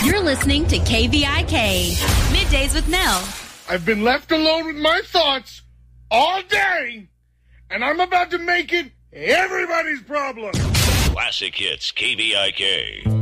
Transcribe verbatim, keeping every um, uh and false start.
You're listening to K V I K, Middays with Mel. I've been left alone with my thoughts all day, and I'm about to make it everybody's problem. Classic Hits, K V I K.